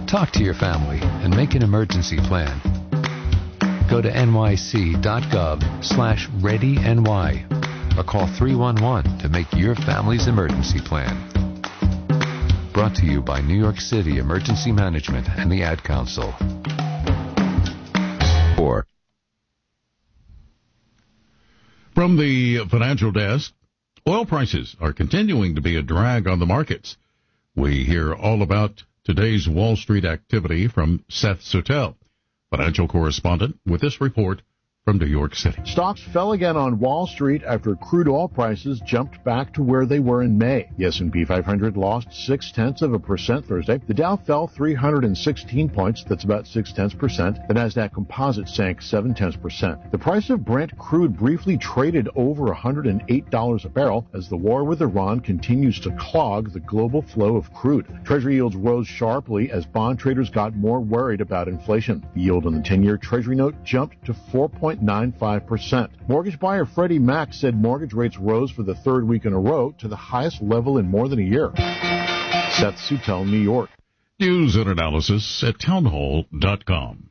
Talk to your family and make an emergency plan. Go to nyc.gov/readyny or call 311 to make your family's emergency plan. Brought to you by New York City Emergency Management and the Ad Council. From the financial desk, oil prices are continuing to be a drag on the markets. We hear all about today's Wall Street activity from Seth Suttel, financial correspondent, with this report from New York City. Stocks fell again on Wall Street after crude oil prices jumped back to where they were in May. The S&P 500 lost 0.6% Thursday. The Dow fell 316 points. That's about 0.6%. The Nasdaq Composite sank 0.7%. The price of Brent crude briefly traded over $108 a barrel as the war with Iran continues to clog the global flow of crude. Treasury yields rose sharply as bond traders got more worried about inflation. The yield on the 10-year Treasury note jumped to 4.95%. Mortgage buyer Freddie Mac said mortgage rates rose for the third week in a row to the highest level in more than a year. Seth Suttel, New York. News and analysis at townhall.com.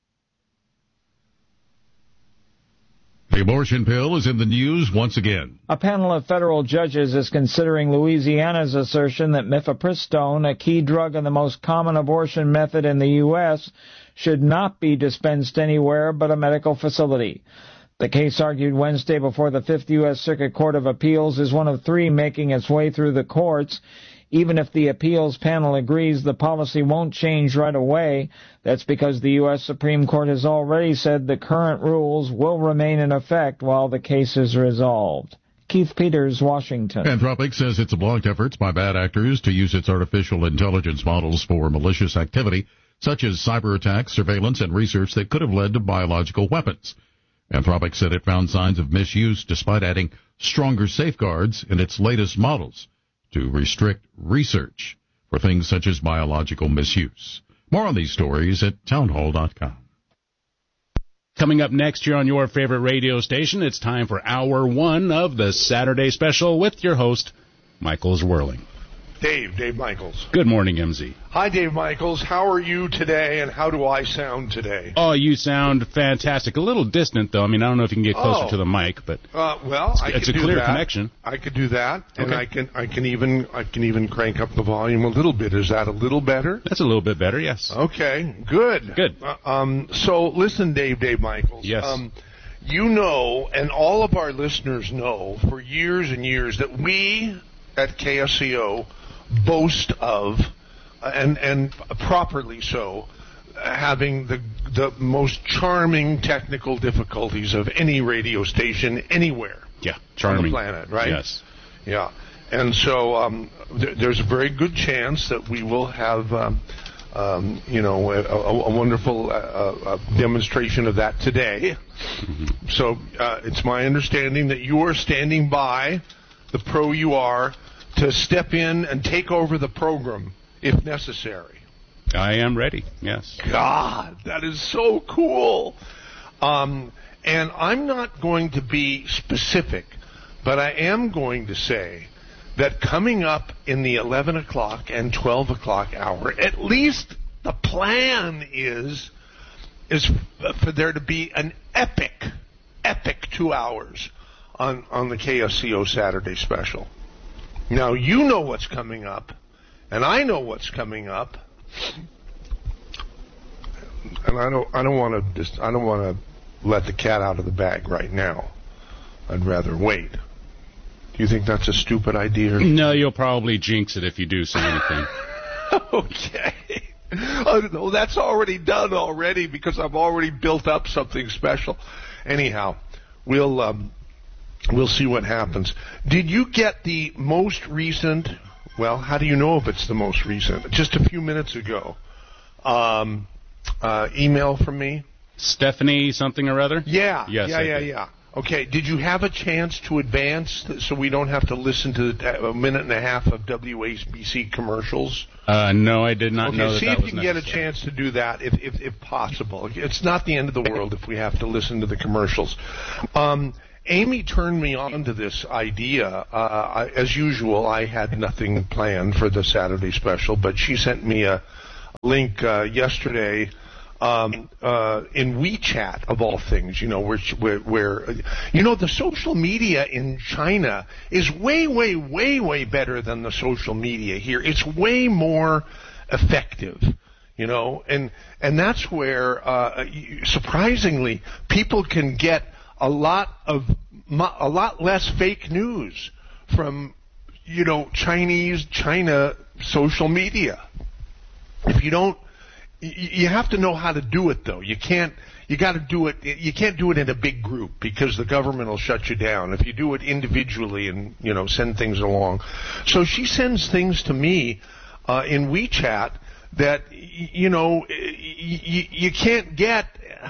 The abortion pill is in the news once again. A panel of federal judges is considering Louisiana's assertion that mifepristone, a key drug and the most common abortion method in the U.S., should not be dispensed anywhere but a medical facility. The case argued Wednesday before the Fifth U.S. Circuit Court of Appeals is one of three making its way through the courts. Even if the appeals panel agrees the policy won't change right away, that's because the U.S. Supreme Court has already said the current rules will remain in effect while the case is resolved. Keith Peters, Washington. Anthropic says it's blocked efforts by bad actors to use its artificial intelligence models for malicious activity, such as cyber attacks, surveillance, and research that could have led to biological weapons. Anthropic said it found signs of misuse despite adding stronger safeguards in its latest models to restrict research for things such as biological misuse. More on these stories at townhall.com. Coming up next here on your favorite radio station, it's time for Hour 1 of the Saturday Special with your host, Michael Zwirling. Dave Michaels. Good morning, MZ. Hi, Dave Michaels. How are you today, and how do I sound today? Oh, you sound fantastic. A little distant, though. I mean, I don't know if you can get closer to the mic, but it's a clear connection. I could do that, and okay. I can even crank up the volume a little bit. Is that a little better? That's a little bit better, yes. Okay, good. Good. So listen, Dave Michaels. Yes. You know, and all of our listeners know, for years and years that we at KSCO boast of, and properly so, having the most charming technical difficulties of any radio station anywhere charming. on the planet, right? Yes. Yeah. And so there's a very good chance that we will have, a wonderful demonstration of that today. Mm-hmm. So it's my understanding that you are standing by, the pro you are, to step in and take over the program if necessary. I am ready, yes. God, that is so cool. And I'm not going to be specific, but I am going to say that coming up in the 11 o'clock and 12 o'clock hour, at least the plan is for there to be an epic 2 hours on the KSCO Saturday Special. Now, you know what's coming up, and I know what's coming up, and I don't want to let the cat out of the bag right now. I'd rather wait. Do you think that's a stupid idea? No, you'll probably jinx it if you do say anything. Okay. Oh, no, that's already done already because I've already built up something special. Anyhow, we'll see what happens. Did you get the most recent, well, how do you know if it's the most recent? Just a few minutes ago, email from me? Stephanie something or other? Yeah. Yes, Yeah. Okay, did you have a chance to advance so we don't have to listen to a minute and a half of WABC commercials? No, I did not know that. See that if was you can get a chance to do that if possible. It's not the end of the world if we have to listen to the commercials. Amy turned me on to this idea. As usual, I had nothing planned for the Saturday Special, but she sent me a link yesterday in WeChat, of all things, where the social media in China is way, way, way, way better than the social media here. It's way more effective, and that's where, surprisingly, people can get a lot less fake news from, China social media. If you don't, you have to know how to do it, though. You got to do it. You can't do it in a big group because the government will shut you down. If you do it individually and, send things along. So she sends things to me in WeChat that, you can't get,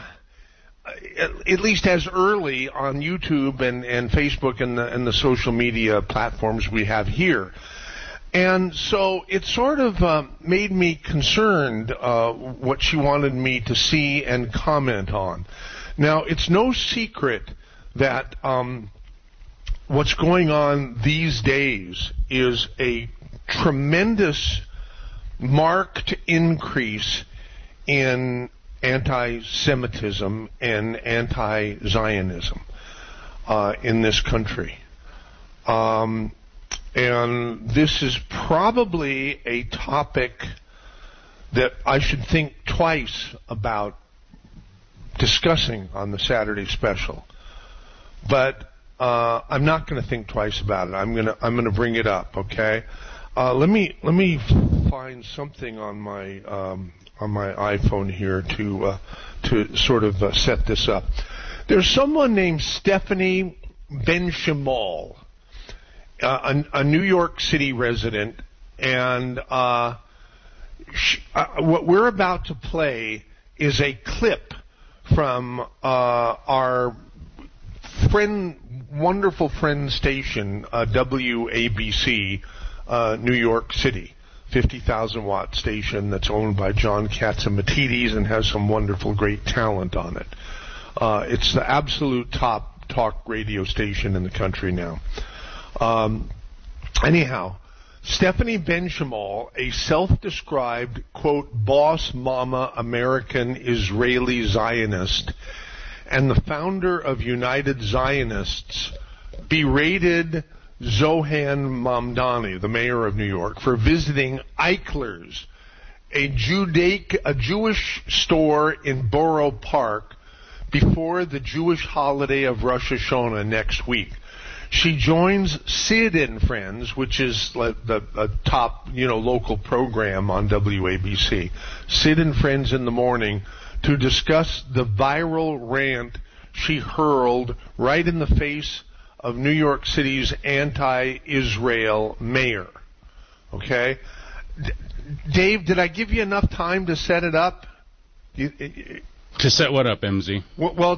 at least as early on YouTube and Facebook and the social media platforms we have here. And so it sort of made me concerned what she wanted me to see and comment on. Now, it's no secret that what's going on these days is a tremendous marked increase in anti-Semitism and anti-Zionism in this country. And this is probably a topic that I should think twice about discussing on the Saturday special. But I'm not going to think twice about it. I'm going to bring it up, okay? Let me find something on my iPhone here to sort of set this up. There's someone named Stephanie Ben-Shimal, a New York City resident, and what we're about to play is a clip from our wonderful friend station, WABC, New York City, 50,000-watt station that's owned by John Catsimatidis and has some wonderful, great talent on it. It's the absolute top talk radio station in the country now. Anyhow, Stephanie Ben-Shimal, a self-described, quote, boss mama American Israeli Zionist and the founder of United Zionists, berated Zohan Mamdani, the mayor of New York, for visiting Eichler's, a Jewish store in Borough Park before the Jewish holiday of Rosh Hashanah next week. She joins Sid and Friends, which is the top, local program on WABC. Sid and Friends in the morning to discuss the viral rant she hurled right in the face of New York City's anti-Israel mayor. Okay? Dave, did I give you enough time to set it up? To set what up, MZ? Well,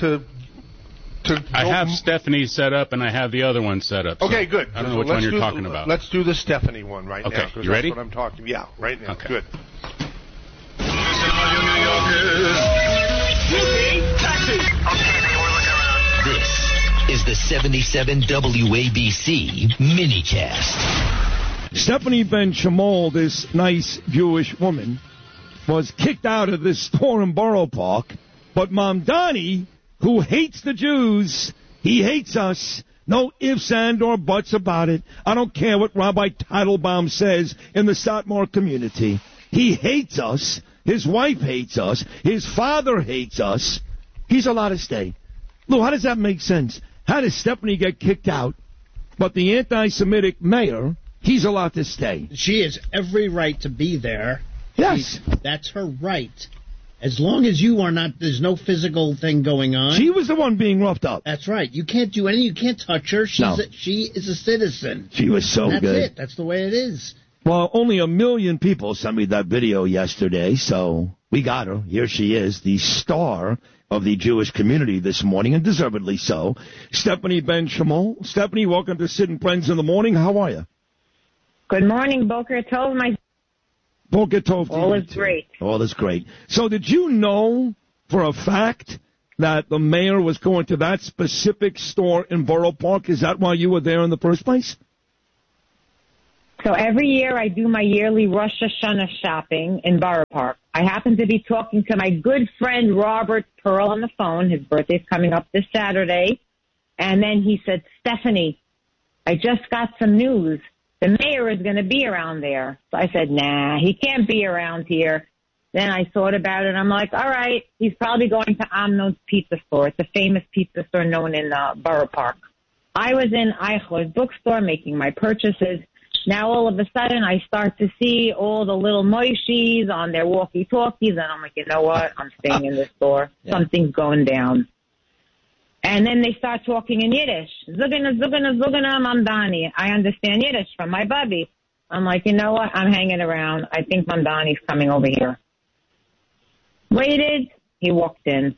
I have Stephanie set up, and I have the other one set up. Okay, good. I don't know which one you're talking about. Let's do the Stephanie one right now. Okay, you ready? That's what I'm talking. Yeah, right now. Okay. Good. This is the 77 WABC minicast. Stephanie Ben-Shimal, this nice Jewish woman, was kicked out of this store in Borough Park, but Mamdani, who hates the Jews, he hates us. No ifs and or buts about it. I don't care what Rabbi Teitelbaum says in the Satmar community. He hates us. His wife hates us. His father hates us. He's allowed to stay. Lou, how does that make sense? How does Stephanie get kicked out, but the anti-Semitic mayor, he's allowed to stay? She has every right to be there. Yes. That's her right. As long as you are not, there's no physical thing going on. She was the one being roughed up. That's right. You can't do anything. You can't touch her. She is a citizen. She was so good. That's it. That's the way it is. Well, only 1 million people sent me that video yesterday, so we got her. Here she is, the star of the Jewish community this morning, and deservedly so. Stephanie Ben-Shimal. Stephanie, welcome to Sid and Friends in the Morning. How are you? Good morning, Boker Tov. Boker Tov. All is great. All is great. So did you know for a fact that the mayor was going to that specific store in Borough Park? Is that why you were there in the first place? So every year I do my yearly Rosh Hashanah shopping in Borough Park. I happen to be talking to my good friend Robert Pearl on the phone. His birthday's coming up this Saturday. And then he said, Stephanie, I just got some news. The mayor is going to be around there. So I said, nah, he can't be around here. Then I thought about it. I'm like, all right, he's probably going to Amnon's Pizza Store. It's a famous pizza store known in Borough Park. I was in Eichler's bookstore making my purchases. Now all of a sudden I start to see all the little Moishis on their walkie-talkies, and I'm like, you know what? I'm staying in this store. Yeah. Something's going down. And then they start talking in Yiddish. Zugana, zugana, zugana, Mamdani. I understand Yiddish from my bubby. I'm like, you know what? I'm hanging around. I think Mamdani's coming over here. Waited. He walked in.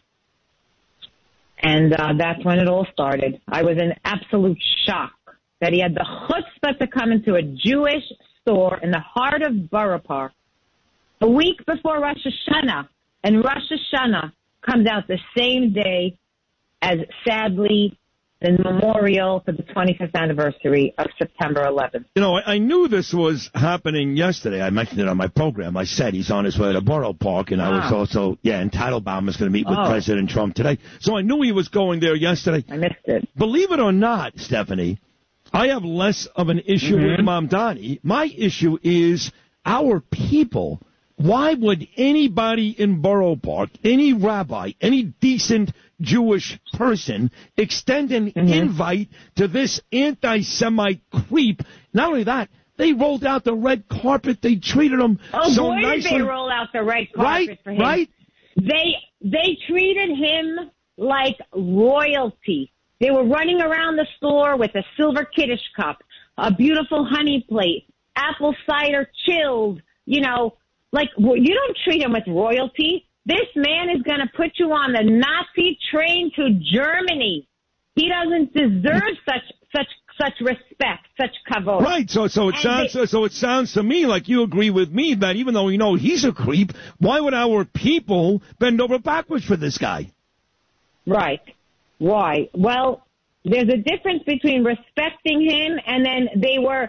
And that's when it all started. I was in absolute shock that he had the chutzpah to come into a Jewish store in the heart of Borough Park a week before Rosh Hashanah. And Rosh Hashanah comes out the same day as, sadly, the memorial for the 25th anniversary of September 11th. You know, I knew this was happening yesterday. I mentioned it on my program. I said he's on his way to Borough Park, and I was also, and Teitelbaum is going to meet with President Trump today. So I knew he was going there yesterday. I missed it. Believe it or not, Stephanie, I have less of an issue with Mamdani. My issue is our people. Why would anybody in Borough Park, any rabbi, any decent Jewish person extend an invite to this anti-Semite creep? Not only that, they rolled out the red carpet. They treated him so boy, nicely. Did they roll out the red carpet for him. Right? They treated him like royalty. They were running around the store with a silver Kiddush cup, a beautiful honey plate, apple cider chilled, you know. Like, you don't treat him with royalty. This man is going to put you on the Nazi train to Germany. He doesn't deserve such respect, such kavod. Right. So it sounds to me like you agree with me that even though we know he's a creep, why would our people bend over backwards for this guy? Right. Why? Well, there's a difference between respecting him and then they were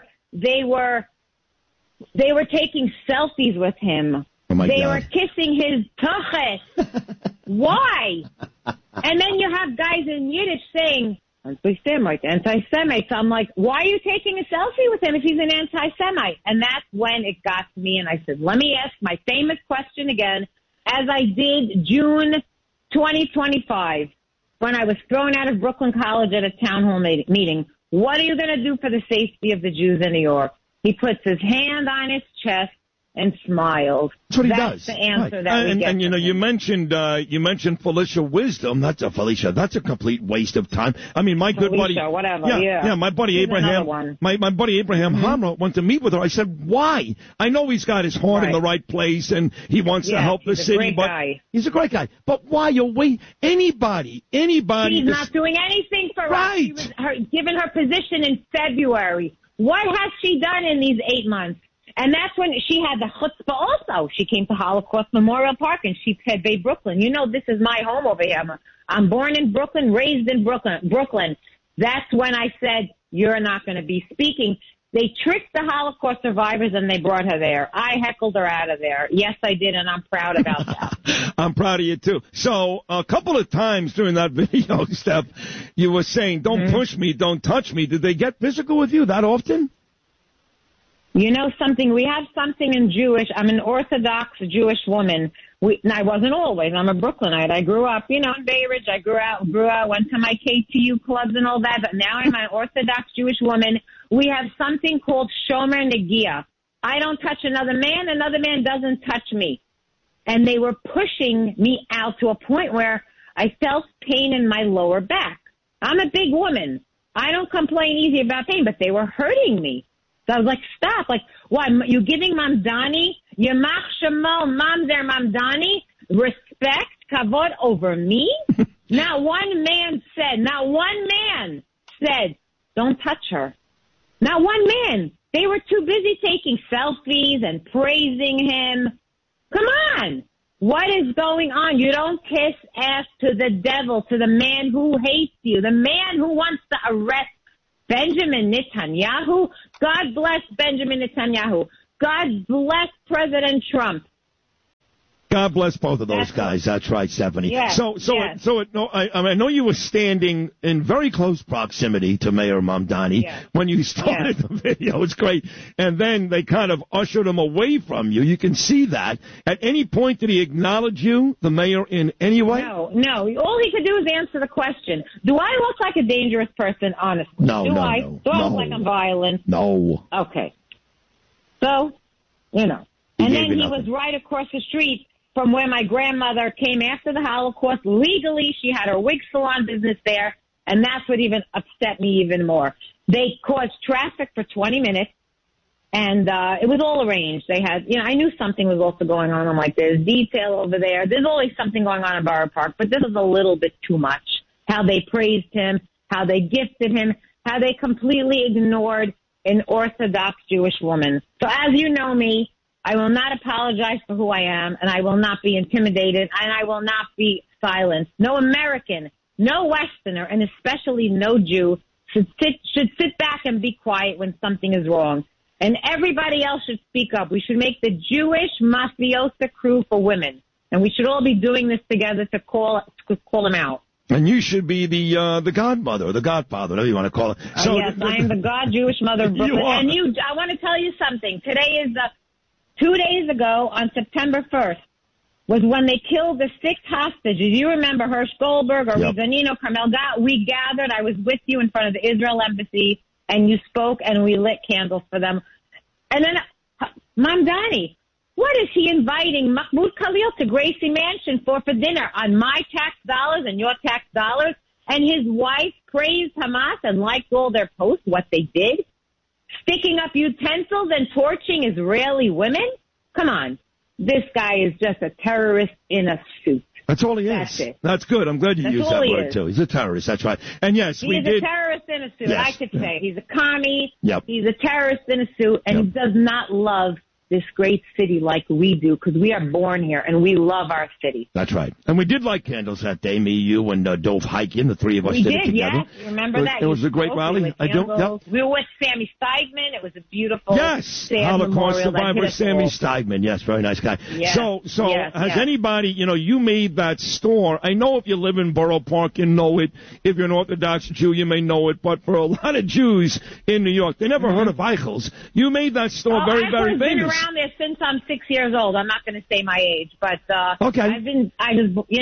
taking selfies with him. Oh my they God. were kissing his tuchus. Why? And then you have guys in Yiddish saying, anti-Semite, anti-Semite. So I'm like, why are you taking a selfie with him if he's an anti-Semite? And that's when it got to me, and I said, let me ask my famous question again, as I did June 2025, when I was thrown out of Brooklyn College at a town hall meeting. What are you going to do for the safety of the Jews in New York? He puts his hand on his chest and smiles. That's what he does. That's the answer that we get. And you know, you mentioned Felicia Wisdom. That's a complete waste of time. I mean, my good buddy, whatever. Yeah, my buddy Here's Abraham, my buddy Abraham Hamra went to meet with her. I said, why? I know he's got his heart in the right place and he wants to help the city, but he's a great guy. But why anybody? He's not doing anything for us. He was given her position in February. What has she done in these 8 months? And that's when she had the chutzpah also. She came to Holocaust Memorial Park and she said, Bay Brooklyn. You know, this is my home over here. I'm born in Brooklyn, raised in Brooklyn. That's when I said, you're not going to be speaking. They tricked the Holocaust survivors and they brought her there. I heckled her out of there. Yes, I did, and I'm proud about that. I'm proud of you, too. So a couple of times during that video, Steph, you were saying, don't push me, don't touch me. Did they get physical with you that often? You know something? We have something in Jewish. I'm an Orthodox Jewish woman. And I wasn't always. I'm a Brooklynite. I grew up, in Bay Ridge. I grew out, went to my KTU clubs and all that. But now I'm an Orthodox Jewish woman. We have something called Shomer Negia. I don't touch another man doesn't touch me. And they were pushing me out to a point where I felt pain in my lower back. I'm a big woman. I don't complain easy about pain, but they were hurting me. So I was like, stop. Like, why? You giving Mamdani, Yamach Shemal Mamzer Mamdani, respect, kavod over me? Not one man said, don't touch her. Not one man. They were too busy taking selfies and praising him. Come on. What is going on? You don't kiss ass to the devil, to the man who hates you, the man who wants to arrest Benjamin Netanyahu, God bless Benjamin Netanyahu. God bless President Trump. God bless both of those guys. That's right, Stephanie. Yes, I know you were standing in very close proximity to Mayor Mamdani when you started the video. It's great. And then they kind of ushered him away from you. You can see that. At any point, did he acknowledge you, the mayor, in any way? No. All he could do is answer the question. Do I look like a dangerous person, honestly? No. Do I look like I'm violent? No. Okay. So, and then he was right across the street from where my grandmother came after the Holocaust. Legally, she had her wig salon business there, and that's what even upset me even more. They caused traffic for 20 minutes, and it was all arranged. They had, I knew something was also going on. I'm like, there's detail over there. There's always something going on in Borough Park, but this is a little bit too much. How they praised him, how they gifted him, how they completely ignored an Orthodox Jewish woman. So as you know me, I will not apologize for who I am, and I will not be intimidated, and I will not be silenced. No American, no Westerner, and especially no Jew should sit back and be quiet when something is wrong. And everybody else should speak up. We should make the Jewish mafiosa crew for women, and we should all be doing this together to call them out. And you should be the godmother, or the godfather, whatever you want to call it. So, yes, I am the God Jewish mother of Brooklyn. And I want to tell you something. Today is 2 days ago, on September 1st, was when they killed the 6 hostages. You remember Hirsch Goldberg or Rizanino, Carmel. We gathered. I was with you in front of the Israel embassy, and you spoke, and we lit candles for them. And then Mamdani, what is he inviting Mahmoud Khalil to Gracie Mansion for dinner on my tax dollars and your tax dollars? And his wife praised Hamas and liked all their posts, what they did? Sticking up utensils and torching Israeli women? Come on. This guy is just a terrorist in a suit. That's all he is. That's it. That's good. I'm glad you used that word, too. He's a terrorist. That's right. And, yes, he's a terrorist in a suit, yes. I could say. He's a commie. Yep. He's a terrorist in a suit, and he does not love this great city like we do, because we are born here and we love our city. That's right. And we did light candles that day, me, you, and Dove Hiking. The three of us did it together. Yes. You remember that? It was a great rally. We were with Sammy Steigman. It was a beautiful Holocaust survivor Sammy Steigman. Yes, very nice guy. Yes. So has anybody, you made that store. I know if you live in Borough Park, you know it. If you're an Orthodox Jew, you may know it. But for a lot of Jews in New York, they never heard of Eichel's. You made that store very, very famous. Around there since I'm 6 years old. I'm not going to say my age, but okay. I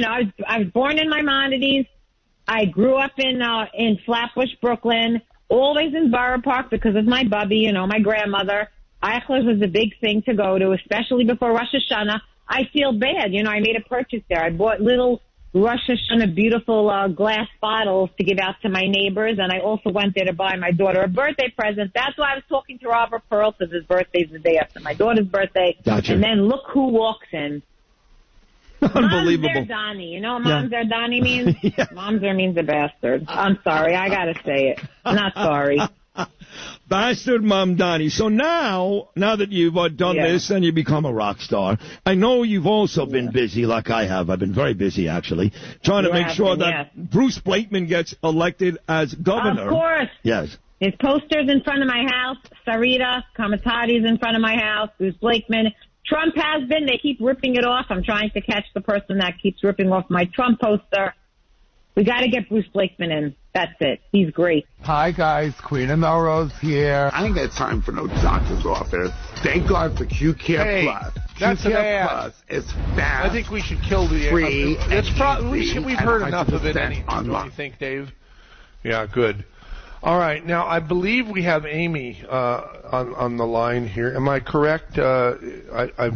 was born in Maimonides. I grew up in Flatbush, Brooklyn, always in Borough Park because of my bubby, my grandmother. Eichler's was a big thing to go to, especially before Rosh Hashanah. I feel bad, I made a purchase there. I bought little Rosh Hashanah beautiful glass bottles to give out to my neighbors, and I also went there to buy my daughter a birthday present. That's why I was talking to Robert Pearl, because his birthday's the day after my daughter's birthday. Gotcha. And then look who walks in. Unbelievable. Mom's Erdani. You know what Mom's Erdani means? Yeah. Mom's means a bastard. I'm sorry. I got to say it. Not sorry. Bastard Mamdani. So now that you've done this and you become a rock star, I know you've also been busy like I have. I've been very busy, actually, trying to make sure that Bruce Blakeman gets elected as governor. Of course. Yes. His poster's in front of my house. Sarita Kamatati's in front of my house. Bruce Blakeman. Trump has been. They keep ripping it off. I'm trying to catch the person that keeps ripping off my Trump poster. We got to get Bruce Blakeman in. That's it. He's great. Hi, guys. Queen of Melrose here. I ain't got time for no doctor's office. Thank God for QCare Plus. That's QCare Plus is fast. I think we should kill the free. It's probably we've heard enough of it. Don't you think, Dave? Yeah, good. All right. Now, I believe we have Amy on the line here. Am I correct? If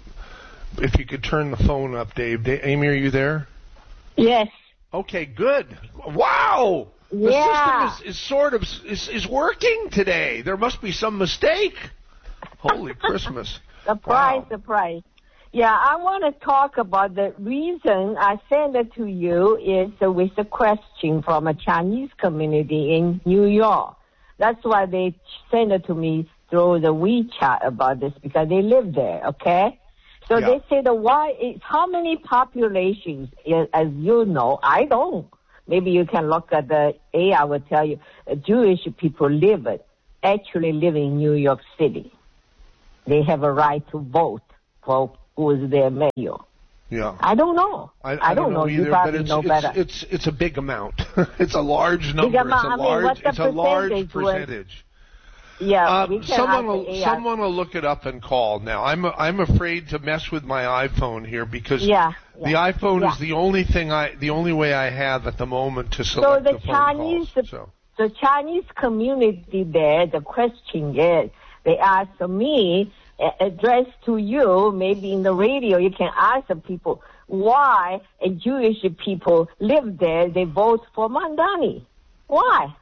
you could turn the phone up, Dave. Amy, are you there? Yes. Okay, good. Wow! The system is working today. There must be some mistake. Holy Christmas. Surprise. Yeah, I want to talk about the reason I sent it to you is with a question from a Chinese community in New York. That's why they sent it to me through the WeChat about this, because they live there, okay? So they say how many populations, as you know, I don't. Maybe you can look at the AI will tell you, Jewish people live actually live in New York City. They have a right to vote for who is their mayor. Yeah. I don't know. I don't know either, but it's a big amount. It's a large number. It's a large percentage. Yeah. Someone will look it up and call. Now, I'm afraid to mess with my iPhone here because the iPhone is the only way I have at the moment to select the phone calls. The Chinese community there, the question is, they asked me, addressed to you, maybe in the radio, you can ask the people why a Jewish people live there, they vote for Mamdani. Why?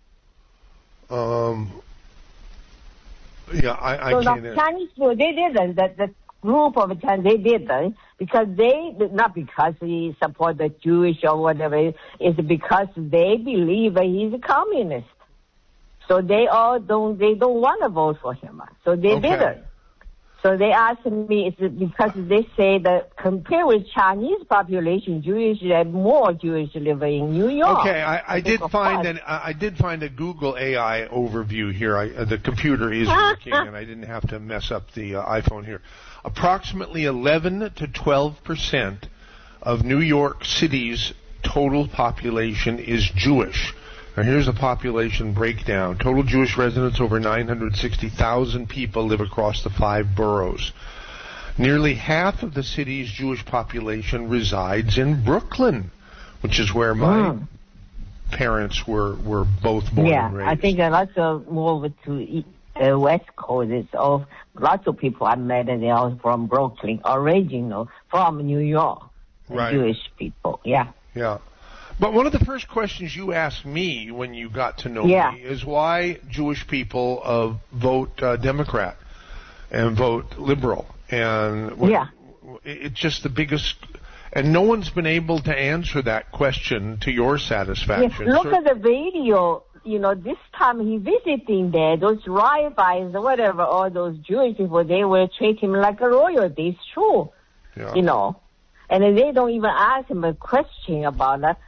Yeah, I can't. The Chinese people, they didn't. The group of Chinese, they didn't because not because he support the Jewish or whatever. It's because they believe he's a communist. So they don't want to vote for him. So they didn't. So they asked me, it's because they say that compared with Chinese population, more Jewish live in New York. Okay, I did find a Google AI overview here. The computer is working, and I didn't have to mess up the iPhone here. Approximately 11 to 12% of New York City's total population is Jewish. Now here's the population breakdown. Total Jewish residents, over 960,000 people, live across the 5 boroughs. Nearly half of the city's Jewish population resides in Brooklyn, which is where my parents were both born and raised. I think lots of more to West Coast. It's lots of people I met, and they are from Brooklyn, original from New York. Right. Jewish people, yeah. But one of the first questions you asked me when you got to know me is why Jewish people vote Democrat and vote liberal. And it's just the biggest, and no one's been able to answer that question to your satisfaction. Look at the video. This time he visiting there, those rabbis or whatever, all those Jewish people, they will treat him like a royalty. It's true. Yeah. And they don't even ask him a question about that.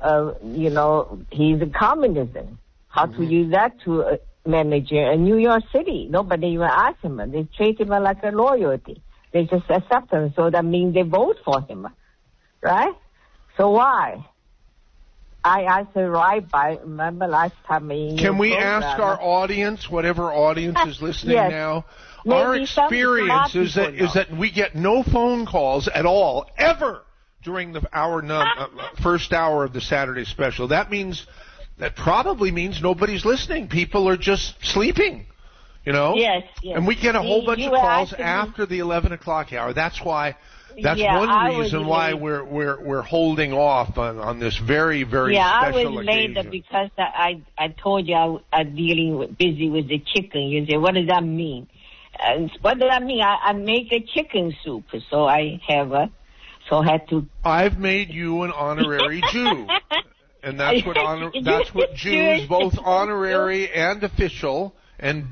He's a communism. How to use that to manage New York City. Nobody even asked him. They treat him like a loyalty. They just accept him. So that means they vote for him. Right? So why? I asked the rabbi, remember last time Can we ask our audience, whatever audience is listening now, maybe our experience is that we get no phone calls at all, ever, during the first hour of the Saturday special. That probably means nobody's listening. People are just sleeping, Yes. And we get a whole bunch of calls after the 11 o'clock hour. That's why. That's one reason why we're holding off on this very, very special occasion. I was late because I told you I'm busy with the chicken. You say, what does that mean? What does that mean? I make a chicken soup, so I have had to. I've made you an honorary Jew, and that's what Jews, both honorary and official, and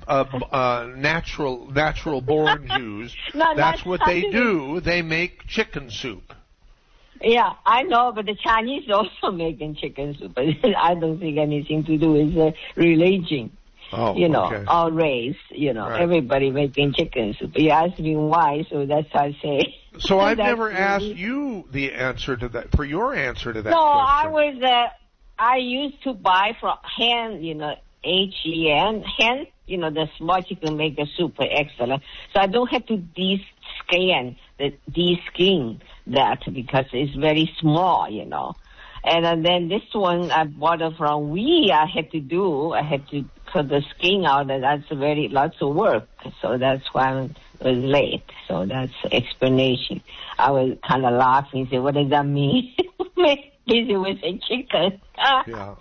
natural born Jews. That's what they do. They make chicken soup. Yeah, I know, but the Chinese also making chicken soup. I don't think anything to do with religion. Our race. Right. Everybody making chicken soup. You asked me why, so that's how I say. So I've never asked you the answer to that. For your answer to that. No, question. I used to buy from hen. H-E-N, hen, the small chicken make the super excellent. So I don't have to de-skin that because it's very small, And then this one I bought it from I had to cut the skin out, and that's lots of work. So that's why I was late. So that's the explanation. I was kind of laughing, say, what does that mean? Busy with a chicken. Yeah.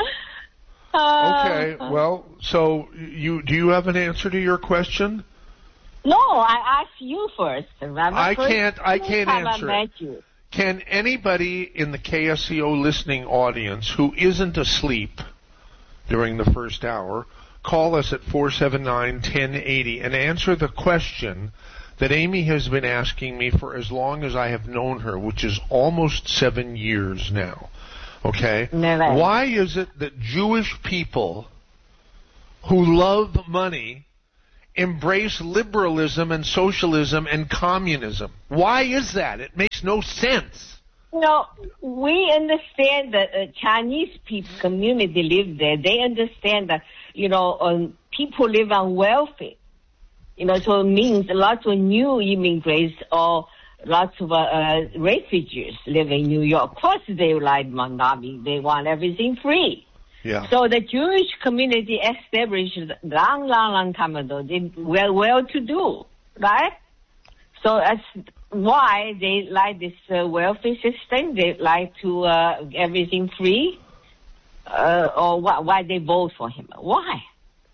Okay, well, so do you have an answer to your question? No, I asked you first. I can't answer it. Can anybody in the KSCO listening audience who isn't asleep during the first hour call us at 479-1080 and answer the question that Amy has been asking me for as long as I have known her, which is almost 7 years now. Okay? Never. Why is it that Jewish people who love money embrace liberalism and socialism and communism? Why is that? It makes no sense. No, we understand that Chinese people community live there. They understand that, people live on welfare. So it means lots of new immigrants or lots of refugees live in New York. Of course, they like monogamy. They want everything free. Yeah. So the Jewish community established long time ago. They were well-to-do, right? So that's why they like this welfare system. They like to everything free, or why they vote for him. Why?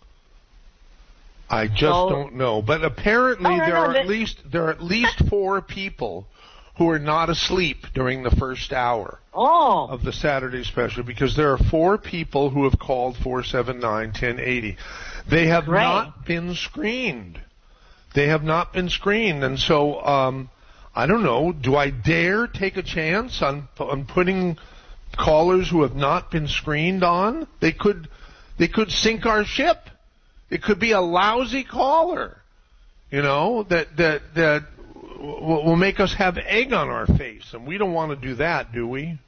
I just don't know. But apparently there are at least 4 people who are not asleep during the first hour of the Saturday special, because there are 4 people who have called 479-1080. They have not been screened. They have not been screened, and so I don't know. Do I dare take a chance on putting callers who have not been screened on? They could sink our ship. It could be a lousy caller, that will make us have egg on our face, and we don't want to do that, do we?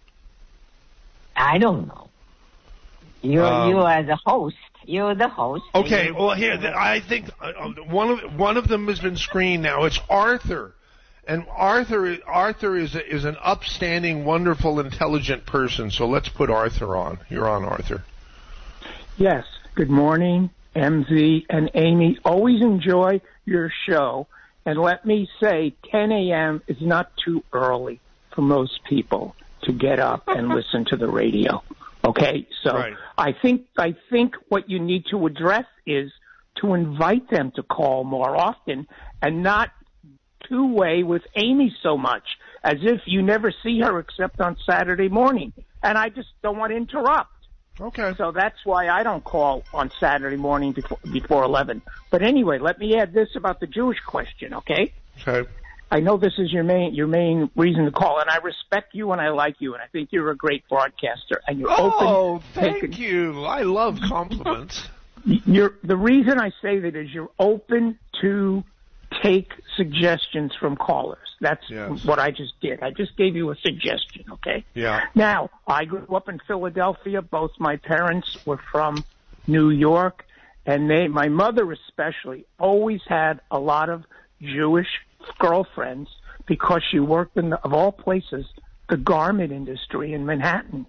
I don't know. You are the host. You're the host. Okay. Well, here I think one of them has been screened now. It's Arthur, and Arthur is an upstanding, wonderful, intelligent person. So let's put Arthur on. You're on, Arthur. Yes. Good morning, MZ and Amy. Always enjoy your show. And let me say, 10 a.m. is not too early for most people to get up and listen to the radio. Okay? So I think what you need to address is to invite them to call more often and not two-way with Amy so much, as if you never see her except on Saturday morning. And I just don't want to interrupt. Okay. So that's why I don't call on Saturday morning before 11. But anyway, let me add this about the Jewish question, okay? Okay. I know this is your main reason to call, and I respect you and I like you, and I think you're a great broadcaster. And you're open. Oh, thank you. I love compliments. The reason I say that is you're open to take suggestions from callers. That's what I just did. I just gave you a suggestion, okay? Yeah. Now, I grew up in Philadelphia. Both my parents were from New York, and my mother especially, always had a lot of Jewish girlfriends because she worked in, of all places, the garment industry in Manhattan.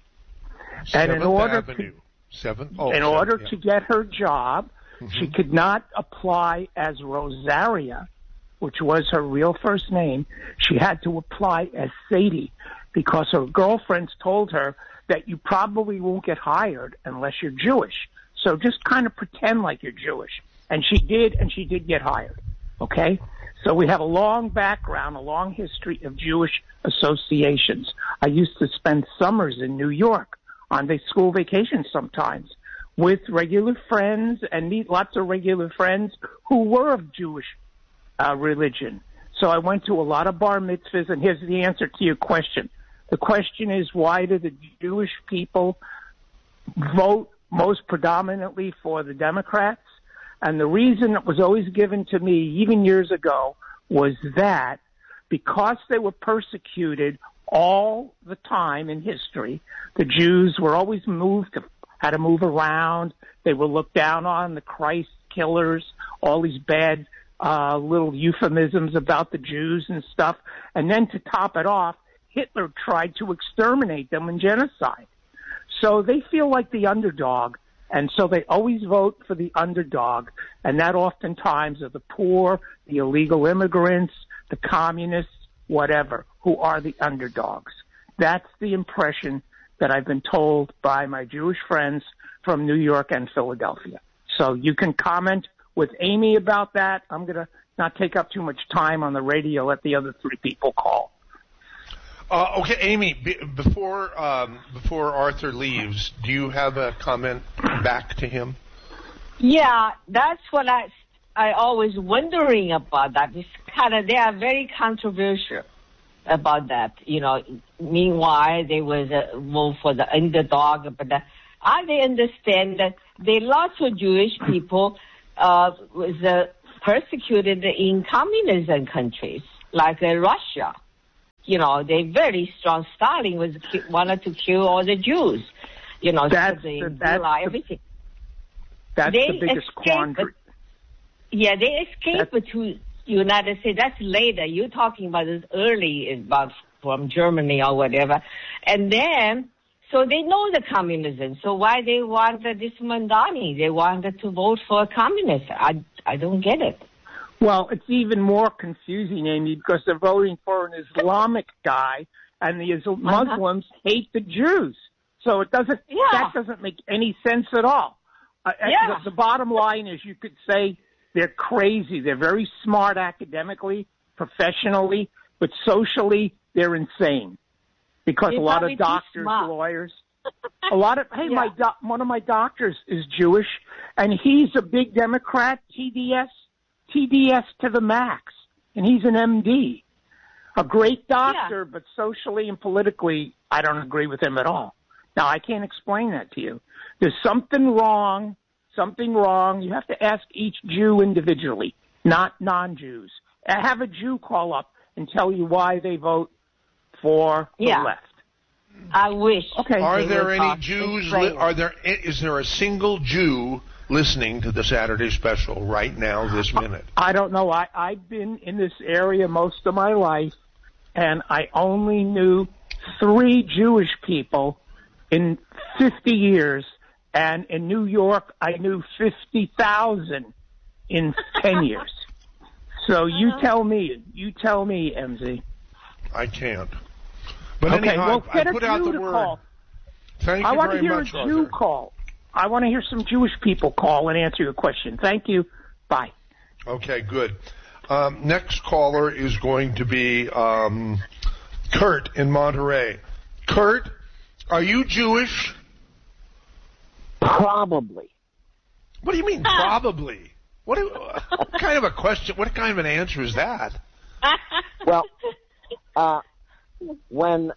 And in order to get her job, she could not apply as Rosaria, which was her real first name. She had to apply as Sadie because her girlfriends told her that you probably won't get hired unless you're Jewish. So just kind of pretend like you're Jewish. And she did get hired. Okay? So we have a long background, a long history of Jewish associations. I used to spend summers in New York on the school vacations sometimes with regular friends and meet lots of regular friends who were of Jewish religion. So I went to a lot of bar mitzvahs, and here's the answer to your question. The question is, why do the Jewish people vote most predominantly for the Democrats? And the reason that was always given to me, even years ago, was that because they were persecuted all the time in history, the Jews were always had to move around. They were looked down on, the Christ killers, all these bad little euphemisms about the Jews and stuff. And then to top it off, Hitler tried to exterminate them in genocide. So they feel like the underdog, and so they always vote for the underdog, and that oftentimes are the poor, the illegal immigrants, the communists, whatever, who are the underdogs. That's the impression that I've been told by my Jewish friends from New York and Philadelphia. So you can comment with Amy about that. I'm going to not take up too much time on the radio. Let the other 3 people call. Okay, Amy, before Arthur leaves, do you have a comment back to him? Yeah, that's what I always wondering about that. It's they are very controversial about that. Meanwhile, they was vote for the underdog, but I understand that there are lots of Jewish people was persecuted in communism countries, like Russia. You know, they're very strong. Stalin wanted to kill all the Jews. You know, everything. That's the biggest quandary. Yeah, they escaped to United States. That's later. You're talking about this early, about from Germany or whatever. And then, so they know the communism. So why they wanted this Mamdani? They wanted to vote for a communist. I don't get it. Well, it's even more confusing, Amy, because they're voting for an Islamic guy, and the Muslims hate the Jews. So it doesn't. That doesn't make any sense at all. The bottom line is, you could say they're crazy. They're very smart academically, professionally, but socially they're insane. Because a lot of doctors, lawyers, one of my doctors is Jewish, and he's a big Democrat, TDS to the max, and he's an MD. A great doctor, but socially and politically, I don't agree with him at all. Now, I can't explain that to you. There's something wrong. You have to ask each Jew individually, not non-Jews. Have a Jew call up and tell you why they vote for the left. I wish. Okay. Are there any Jews? Is there a single Jew listening to the Saturday special right now, this minute? I don't know. I've been in this area most of my life, and I only knew 3 Jewish people in 50 years, and in New York, I knew 50,000 in 10 years. So you tell me, MZ. I can't. But okay, anyhow, well, get I put a out Jew the to word. Call. Thank I you want very to hear much, a Jew Arthur. call. I want to hear some Jewish people call and answer your question. Thank you. Bye. Okay, good. Next caller is going to be Kurt in Monterey. Kurt, are you Jewish? Probably. What do you mean, probably? What kind of a question? What kind of an answer is that? Well, when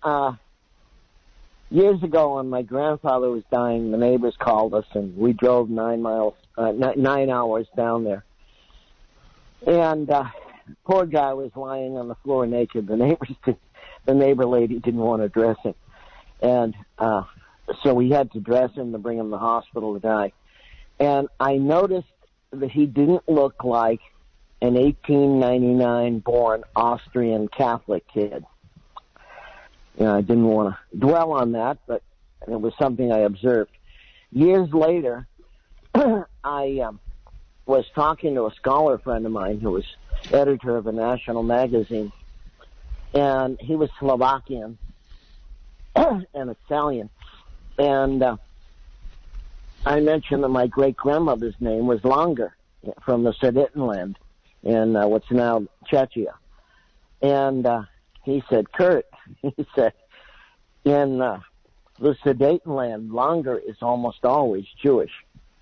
years ago when my grandfather was dying, the neighbors called us, and we drove 9 hours down there. And poor guy was lying on the floor naked. The neighbor lady didn't want to dress him, and so we had to dress him to bring him to the hospital to die. And I noticed that he didn't look like an 1899 born Austrian Catholic kid. You know, I didn't want to dwell on that, but it was something I observed. Years later, I was talking to a scholar friend of mine who was editor of a national magazine, and he was Slovakian and Italian. And I mentioned that my great-grandmother's name was Langer, from the Sudetenland in what's now Czechia. And he said, Kurt, he said, in the Sudetenland, Langer is almost always Jewish.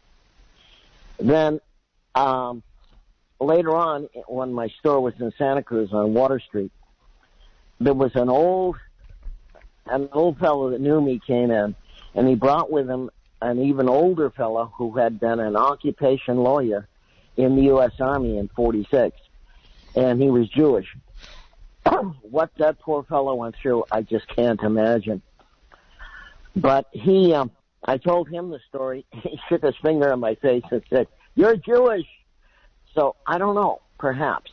Then later on, when my store was in Santa Cruz on Water Street, there was an old fellow that knew me came in, and he brought with him an even older fellow who had been an occupation lawyer in the U.S. Army in 46, and he was Jewish. What that poor fellow went through, I just can't imagine. But I told him the story. He shook his finger in my face and said, "You're Jewish." So I don't know, perhaps.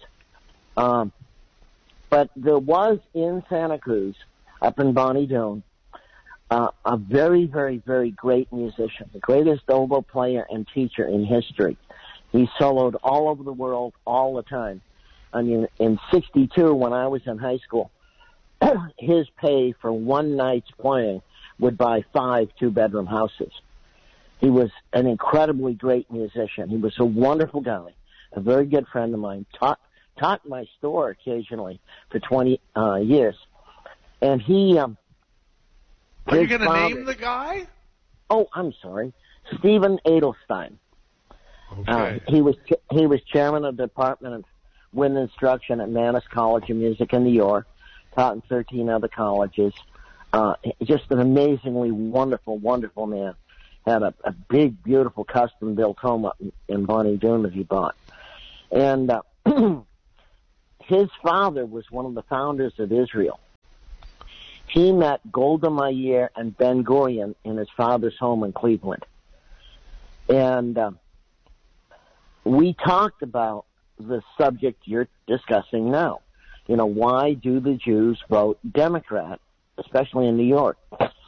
But there was in Santa Cruz, up in Bonnie Doon, a very, very, very great musician, the greatest oboe player and teacher in history. He soloed all over the world all the time. I mean, in 62, when I was in high school, his pay for one night's playing would buy 5 two-bedroom houses. He was an incredibly great musician. He was a wonderful guy, a very good friend of mine, taught my store occasionally for 20 years. And he... Are you going to name the guy? Oh, I'm sorry. Stephen Edelstein. Okay. He was chairman of the Department of Wind Instruction at Mannes College of Music in New York, taught in 13 other colleges. Just an amazingly wonderful, wonderful man. had a big, beautiful custom-built home up in Bonnie Doon that he bought. And his father was one of the founders of Israel. He met Golda Meir and Ben-Gurion in his father's home in Cleveland. And we talked about the subject you're discussing now. You know, why do the Jews vote Democrat, especially in New York?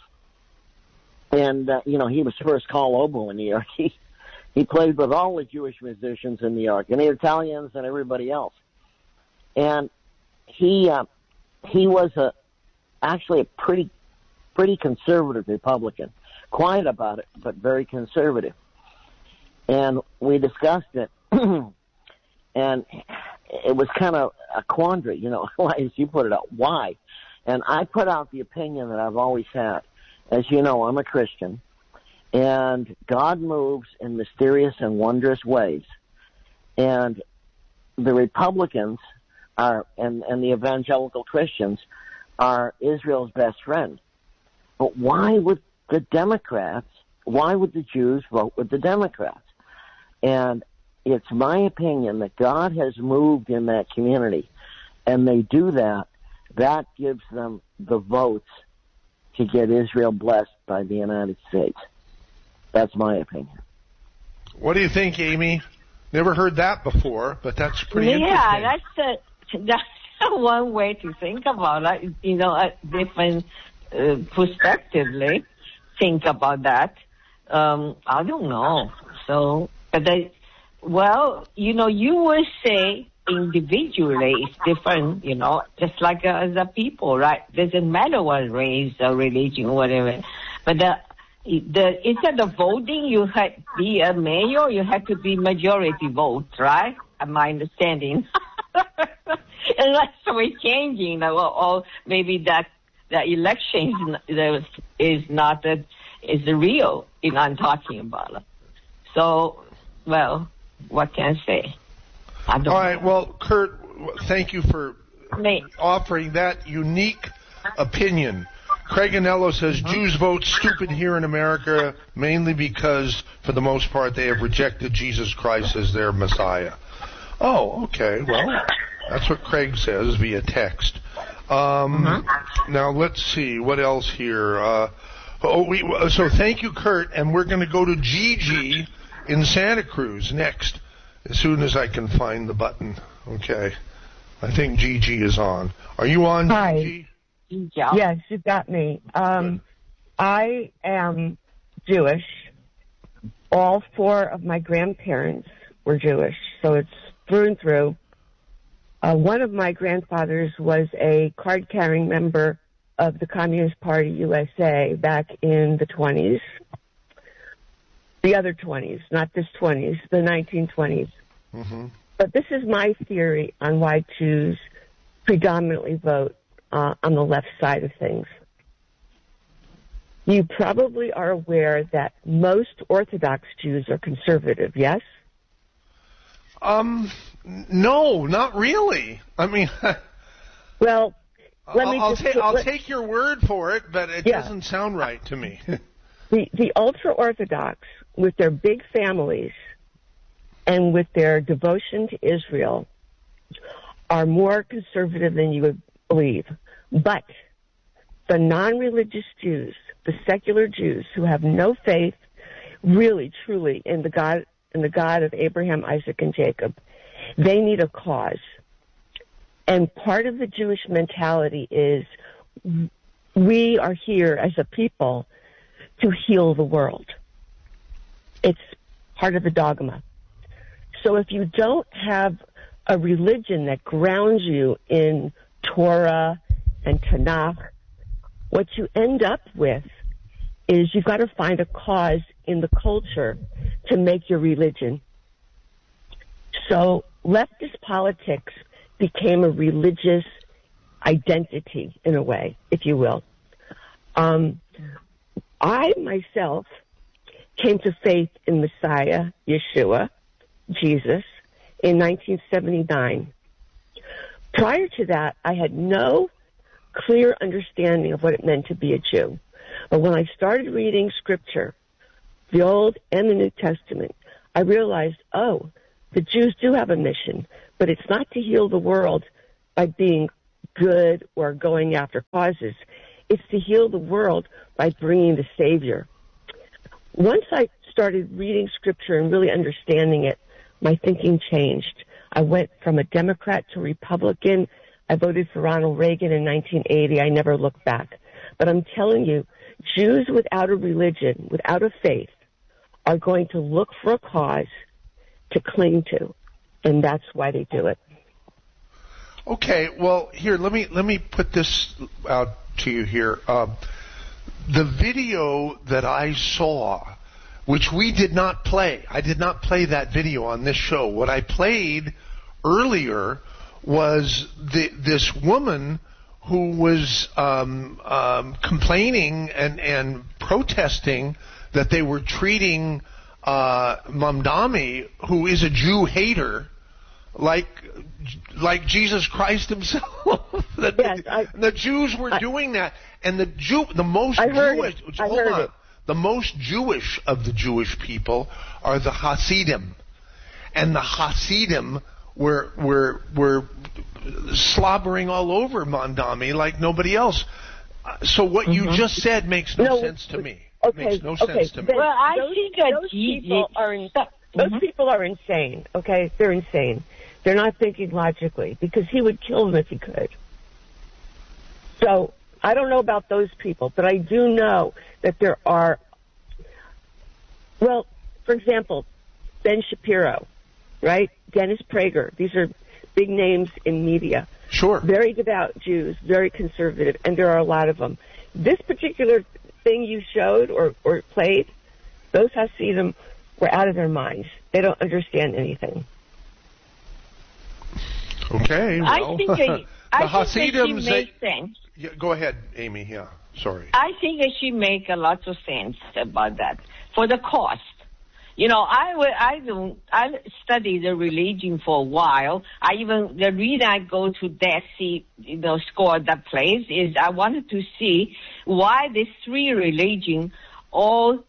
And, you know, he was first call oboe in New York. He played with all the Jewish musicians in New York, and the Italians and everybody else. And he was actually a pretty conservative Republican. Quiet about it, but very conservative. And we discussed it, and it was kind of a quandary, you know, as you put it out, why? And I put out the opinion that I've always had. As you know, I'm a Christian, and God moves in mysterious and wondrous ways. And the Republicans are, and the evangelical Christians are Israel's best friend. But why would the Jews vote with the Democrats? And it's my opinion that God has moved in that community, and they do that. That gives them the votes to get Israel blessed by the United States. That's my opinion. What do you think, Amy? Never heard that before, but that's pretty interesting. Yeah, that's one way to think about it. You know, a different perspectively think about that. I don't know. So, well, you know, you would say individually it's different, you know, just like as a people, right? Doesn't matter what race or religion or whatever. But instead of voting, you had to be a mayor, you had to be majority vote, right? My understanding. Unless we're changing, or maybe that election is not the real, you know, I'm talking about. So, well, what can I say? All right, well, Kurt, thank you for offering that unique opinion. Craig Anello says Jews vote stupid here in America mainly because, for the most part, they have rejected Jesus Christ as their Messiah. Oh, okay, well, that's what Craig says via text. Now, let's see, what else here? So thank you, Kurt, and we're going to go to Gigi in Santa Cruz next, as soon as I can find the button. Okay. I think Gigi is on. Are you on, Gigi? Yeah. Yes, you got me. I am Jewish. All four of my grandparents were Jewish, so it's through and through. One of my grandfathers was a card-carrying member of the Communist Party USA back in the 20s. The other 20s, not this 20s, the 1920s. Mm-hmm. But this is my theory on why Jews predominantly vote on the left side of things. You probably are aware that most Orthodox Jews are conservative, yes? No, not really. I mean, well, I'll take your word for it, but it doesn't sound right to me. The ultra-Orthodox, with their big families and with their devotion to Israel, are more conservative than you would believe. But the non-religious Jews, the secular Jews who have no faith, really, truly, in the God of Abraham, Isaac, and Jacob, they need a cause. And part of the Jewish mentality is we are here as a people to heal the world. It's part of the dogma. So if you don't have a religion that grounds you in Torah and Tanakh, what you end up with is you've got to find a cause in the culture to make your religion. So leftist politics became a religious identity, in a way, if you will. I, myself, came to faith in Messiah, Yeshua, Jesus, in 1979. Prior to that, I had no clear understanding of what it meant to be a Jew. But when I started reading Scripture, the Old and the New Testament, I realized, oh, the Jews do have a mission, but it's not to heal the world by being good or going after causes. It's to heal the world by bringing the Savior. Once I started reading Scripture and really understanding it, my thinking changed. I went from a Democrat to Republican. I voted for Ronald Reagan in 1980. I never looked back. But I'm telling you, Jews without a religion, without a faith, are going to look for a cause to cling to, and that's why they do it. Okay, well, here, let me put this out to you here. The video that I saw, which we did not play, I did not play that video on this show. What I played earlier was this woman who was complaining and protesting that they were treating Mamdani, who is a Jew hater, like Jesus Christ himself. The Jews were doing that, and the most Jewish of the Jewish people are the Hasidim, and the Hasidim were slobbering all over Mamdani like nobody else. So what you just said makes no sense to me. Okay, makes no sense to me. Well, I think those people are insane. Okay, they're insane. They're not thinking logically because he would kill them if he could. So I don't know about those people, but I do know that there are. Well, for example, Ben Shapiro, right? Dennis Prager. These are big names in media. Sure. Very devout Jews, very conservative, and there are a lot of them. This particular thing you showed or played, those Hasidim were out of their minds. They don't understand anything. Okay, well, I think that she makes sense. Yeah, go ahead, Amy. Yeah, sorry. I think that she make a lot of sense about that for the cost. You know, I studied the religion for a while. The reason I go to Dead Sea, score that place is I wanted to see why these three religions all,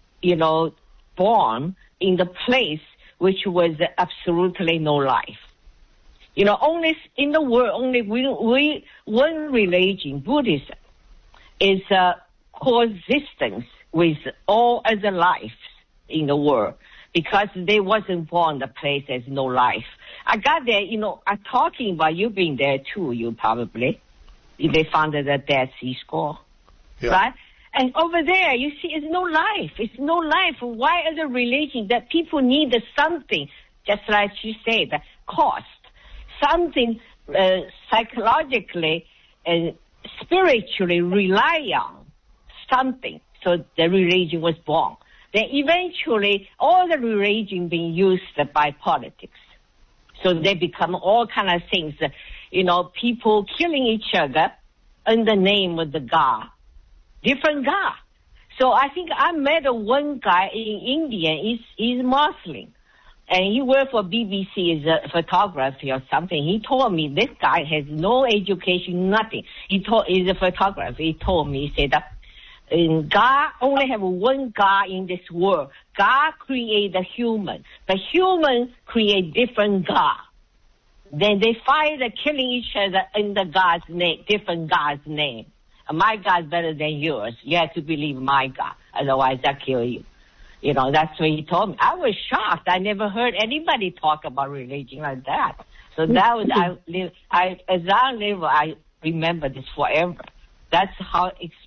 born in the place which was absolutely no life. Only in the world, only one religion, Buddhism, is coexistence with all other life in the world because they wasn't born the place as no life. I got there, I'm talking about you being there too, you probably. They founded the Dead Sea Scroll, right? And over there, you see, it's no life. It's no life. Why are the religion that people need something, just like you said, cost, something psychologically and spiritually rely on something. So the religion was born. Then eventually, all the religion being used by politics. So they become all kind of things, people killing each other in the name of the God, different God. So I think I met one guy in India, he's Muslim, and he worked for BBC as a photographer or something. He told me this guy has no education, nothing. He's a photographer. He told me, he said that God only have one God in this world. God create the human. The human create different God. Then they fight killing each other in the God's name, different God's name. My God's better than yours. You have to believe my God. Otherwise, I'll kill you. That's what he told me. I was shocked. I never heard anybody talk about religion like that. So that was, as I live, I remember this forever. That's how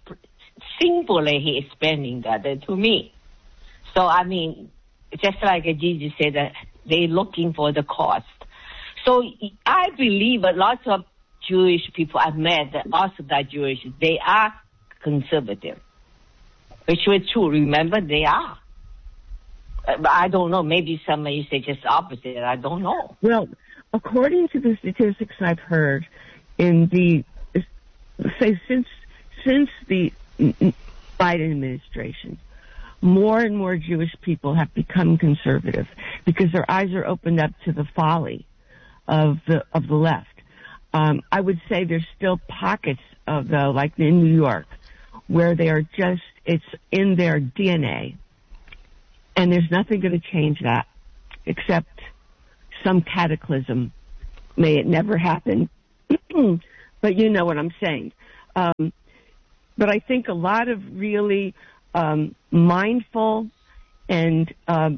simply he explaining that to me. So, just like Jesus said, that they're looking for the cost. So I believe a lot of Jewish people I've met, Orthodox Jewish, they are conservative, which was true. Remember, they are. I don't know. Maybe somebody say just opposite. I don't know. Well, according to the statistics I've heard, since the Biden administration, more and more Jewish people have become conservative because their eyes are opened up to the folly of the left. I would say there's still pockets of like in New York, where they are it's in their DNA And there's nothing going to change that except some cataclysm. May it never happen. But you know what I'm saying. But I think a lot of really mindful and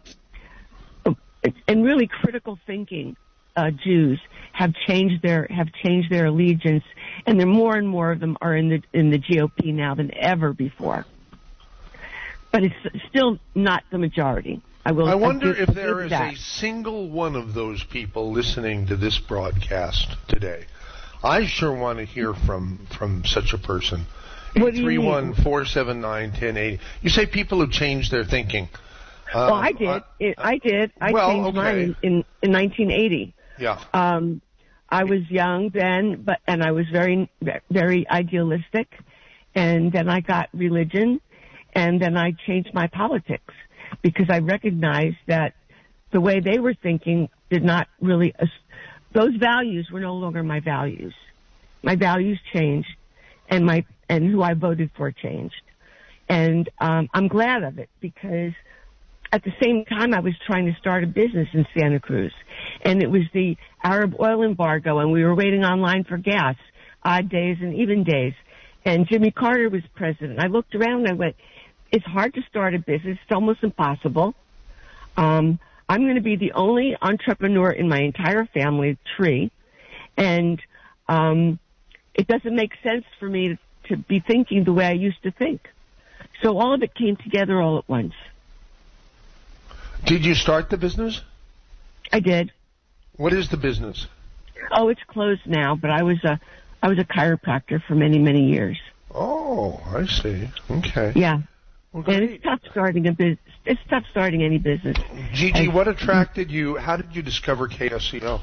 really critical thinking Jews have changed their allegiance, and there more and more of them are in the GOP now than ever before. But it's still not the majority. I wonder if there is a single one of those people listening to this broadcast today. I sure want to hear from such a person. 831-479-1080. You say people who changed their thinking. Well, I did. I did. I changed mine in 1980. Yeah. I was young then, and I was very, very idealistic. And then I got religion, and then I changed my politics because I recognized that the way they were thinking did not really. Those values were no longer my values. My values changed, and who I voted for changed. And I'm glad of it because at the same time I was trying to start a business in Santa Cruz, and it was the Arab oil embargo, and we were waiting online for gas, odd days and even days. And Jimmy Carter was president. I looked around and I went, it's hard to start a business. It's almost impossible. I'm going to be the only entrepreneur in my entire family tree, and it doesn't make sense for me to be thinking the way I used to think. So all of it came together all at once. Did you start the business? I did. What is the business? Oh, it's closed now, but I was a chiropractor for many, many years. Oh, I see. Okay. Yeah. Well, and it's tough starting a business. It's tough starting any business. Gigi, what attracted you? How did you discover KSCO?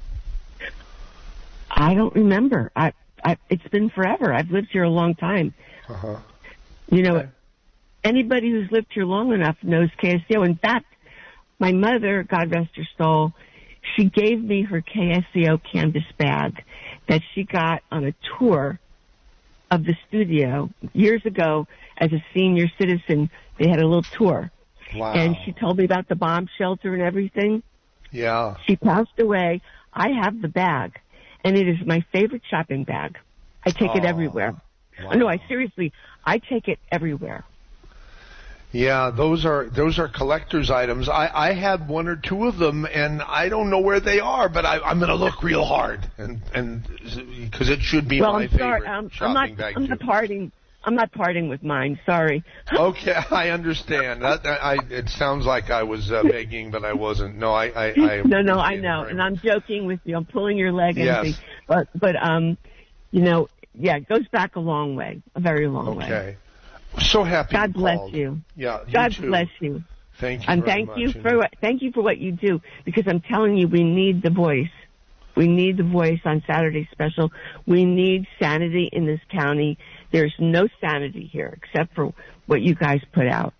I don't remember. It's been forever. I've lived here a long time. Uh-huh. You know, anybody who's lived here long enough knows KSCO. In fact, my mother, God rest her soul, she gave me her KSCO canvas bag that she got on a tour of the studio years ago as a senior citizen. They had a little tour. Wow. And she told me about the bomb shelter and everything. Yeah. She passed away. I have the bag, and it is my favorite shopping bag. I take it everywhere. Wow. No, I take it everywhere. Yeah, those are collector's items. I had one or two of them, and I don't know where they are, but I'm going to look real hard, and because it should be my favorite shopping bag too. I'm not parting with mine. Sorry. Okay, I understand. It sounds like I was begging, but I wasn't. No, I No, I know, and I'm joking with you. I'm pulling your leg. Yes. But you know, yeah, it goes back a long way, a very long way. Okay. So happy. God bless called. you. Yeah, you God too. bless you. Thank you. And very thank you much. thank you for what you do, because I'm telling you, we need the voice. We need the voice on Saturday Special. We need sanity in this county. There's no sanity here except for what you guys put out.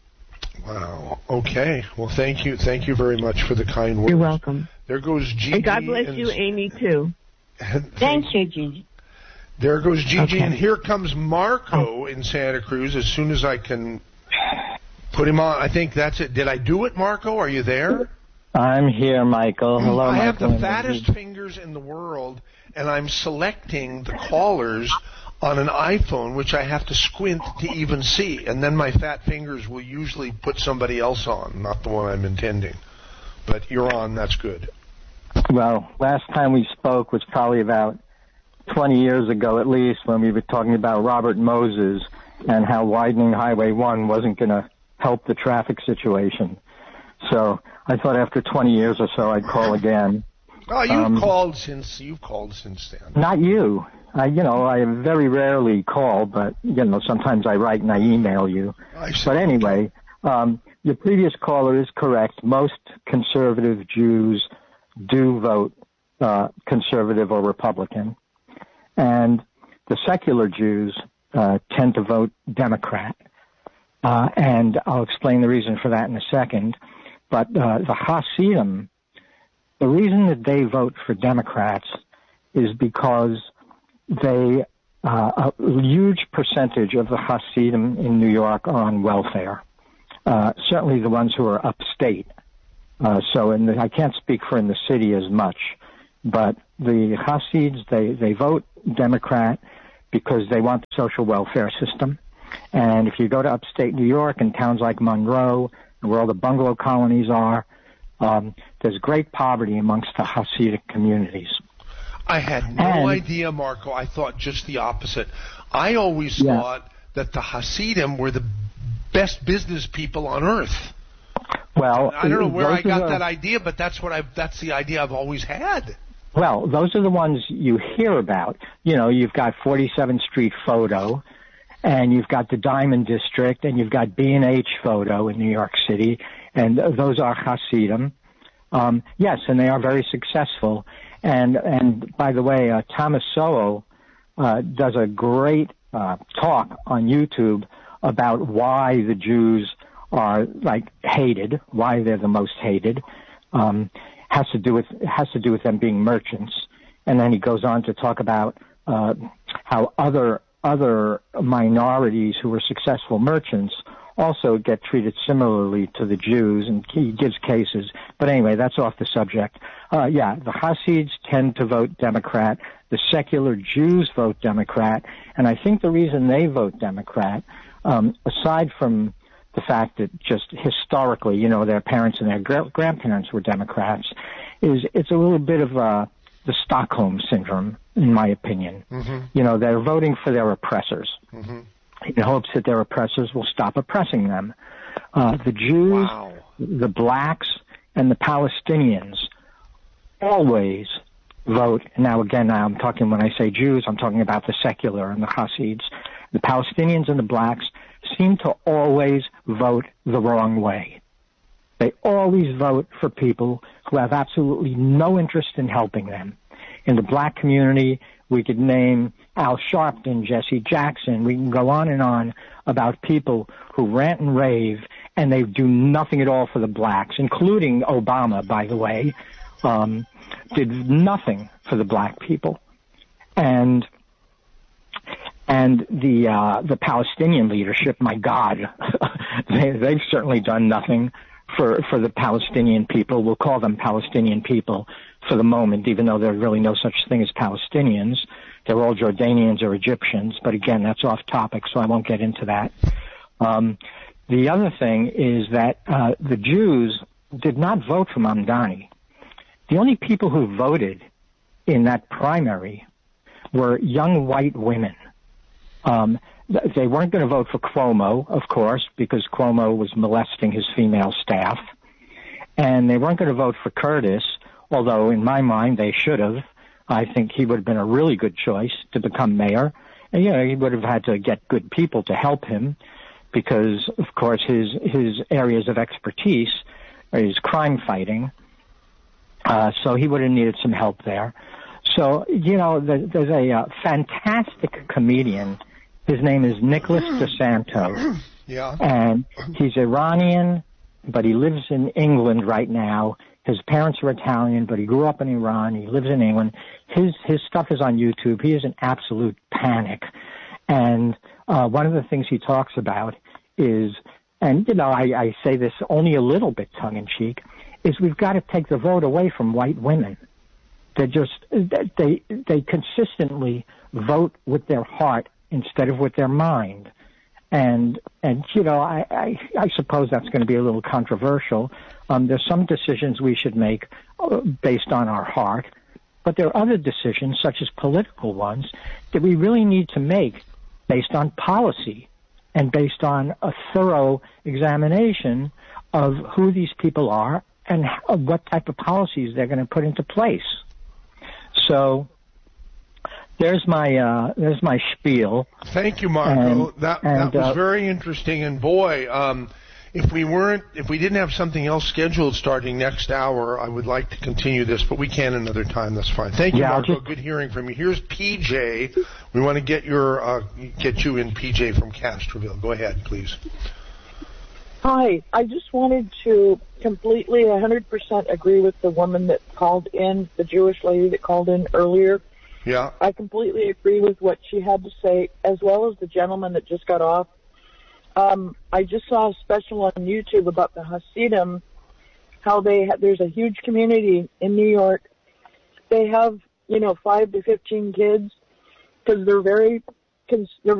Wow. Okay. Well, thank you. Thank you very much for the kind words. You're welcome. There goes Gigi. And God bless you, Amy, too. Thank you, Gigi. There goes Gigi, Okay. and here comes Marco in Santa Cruz. As soon as I can put him on, I think that's it. Did I do it, Marco? Are you there? I'm here, Michael. Hello, I have Michael. the fattest fingers in the world, and I'm selecting the callers on an iPhone, which I have to squint to even see, and then my fat fingers will usually put somebody else on, not the one I'm intending. But you're on, that's good. Well, last time we spoke was probably about 20 years ago at least, when we were talking about Robert Moses and how widening Highway 1 wasn't going to help the traffic situation. So I thought after 20 years or so I'd call again. Oh, you've called since then. Not you. I very rarely call, but, sometimes I write and I email you. But anyway, your previous caller is correct. Most conservative Jews do vote conservative or Republican. And the secular Jews tend to vote Democrat. And I'll explain the reason for that in a second. But the Hasidim, the reason that they vote for Democrats is because a huge percentage of the Hasidim in New York are on welfare. certainly the ones who are upstate. I can't speak for in the city as much, but the Hasids, they vote Democrat because they want the social welfare system. And if you go to upstate New York and towns like Monroe, where all the bungalow colonies are, there's great poverty amongst the Hasidic communities. I had no idea, Marco. I thought just the opposite. I always thought that the Hasidim were the best business people on earth. Well, I don't know where I got that idea, but that's the idea I've always had. Well, those are the ones you hear about. You know, you've got 47th Street Photo, and you've got the Diamond District, and you've got B&H Photo in New York City, and those are Hasidim. Yes, and they are very successful. And by the way, Thomas Sowell does a great talk on YouTube about why the Jews are hated, why they're the most hated. Has to do with them being merchants. And then he goes on to talk about how other minorities who were successful merchants also get treated similarly to the Jews, and he gives cases. But anyway, that's off the subject. The Hasids tend to vote Democrat. The secular Jews vote Democrat. And I think the reason they vote Democrat, aside from the fact that just historically, you know, their parents and their grandparents were Democrats, is it's a little bit of the Stockholm syndrome, in my opinion. Mm-hmm. You know, they're voting for their oppressors. Mm-hmm. In hopes that their oppressors will stop oppressing them. The Jews, the blacks, and the Palestinians always vote. Now, again, I'm talking, when I say Jews, I'm talking about the secular and the Hasids. The Palestinians and the blacks seem to always vote the wrong way. They always vote for people who have absolutely no interest in helping them. In the black community, we could name Al Sharpton, Jesse Jackson. We can go on and on about people who rant and rave, and they do nothing at all for the blacks, including Obama, by the way, did nothing for the black people. And the Palestinian leadership, my God, they've certainly done nothing for the Palestinian people. We'll call them Palestinian people for the moment, even though there's really no such thing as Palestinians. They're all Jordanians or Egyptians, but again, that's off topic, so I won't get into that. The other thing is that the Jews did not vote for Mamdani. The only people who voted in that primary were young white women. They weren't going to vote for Cuomo, of course, because Cuomo was molesting his female staff. And they weren't going to vote for Curtis, although in my mind they should have. I think he would have been a really good choice to become mayor. And, you know, he would have had to get good people to help him because, of course, his areas of expertise is crime fighting. So he would have needed some help there. So, you know, there's a fantastic comedian. His name is Nicholas DeSanto. Yeah. And he's Iranian, but he lives in England right now. His parents are Italian, but he grew up in Iran. He lives in England. His stuff is on YouTube. He is an absolute panic. And one of the things he talks about is, and, you know, I say this only a little bit tongue-in-cheek, is we've got to take the vote away from white women. They're just, they consistently vote with their heart instead of with their mind. And you know, I suppose that's going to be a little controversial. There's some decisions we should make based on our heart, but there are other decisions, such as political ones, that we really need to make based on policy and based on a thorough examination of who these people are and what type of policies they're going to put into place. So there's my spiel. Thank you, Marco. That was very interesting. And boy, if we didn't have something else scheduled starting next hour, I would like to continue this, but we can another time. That's fine. Thank you, Marco. Good hearing from you. Here's PJ. We want to get you in, PJ from Castroville. Go ahead, please. Hi. I just wanted to completely 100% agree with the woman that called in, the Jewish lady that called in earlier. Yeah. I completely agree with what she had to say, as well as the gentleman that just got off. I just saw a special on YouTube about the Hasidim, how there's a huge community in New York. They have, 5 to 15 kids because they're very